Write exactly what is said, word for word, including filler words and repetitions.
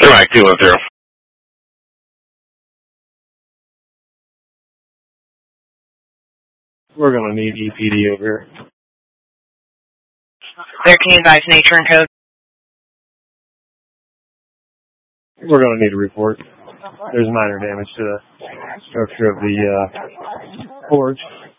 Mike two one zero. We're going to need E P D over here. There, can you advise nature and code? We're going to need a report. There's minor damage to the structure of the uh, forge.